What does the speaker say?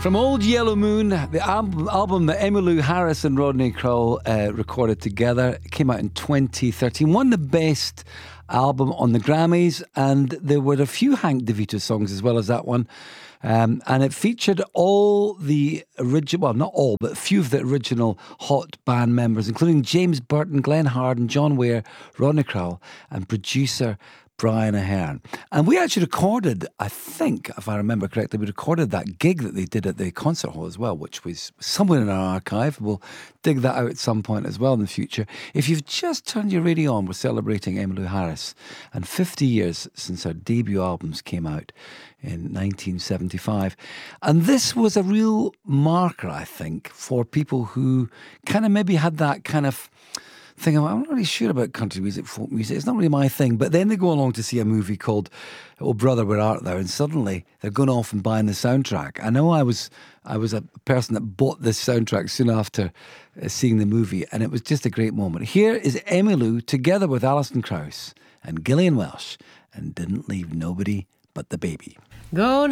From Old Yellow Moon, the album that Emmylou Harris and Rodney Crowell recorded together, came out in 2013. Won the best album on the Grammys, and there were a few Hank DeVito songs as well as that one. And it featured all the original, well, not all, but a few of the original Hot band members, including James Burton, Glenn Hardin, John Ware, Rodney Crowell, and producer Brian Aherne. And we actually recorded, I think, if I remember correctly, we recorded that gig that they did at the concert hall as well, which was somewhere in our archive. We'll dig that out at some point as well in the future. If you've just turned your radio on, we're celebrating Emmylou Harris and 50 years since her debut albums came out in 1975. And this was a real marker, I think, for people who kind of maybe had that kind of thing, I'm not really sure about country music, folk music, it's not really my thing. But then they go along to see a movie called Oh Brother, Where Art Thou? And suddenly they're going off and buying the soundtrack. I know I was a person that bought this soundtrack soon after seeing the movie, and it was just a great moment. Here is Emmylou together with Alison Krauss and Gillian Welsh, and Didn't Leave Nobody But the Baby. Gonna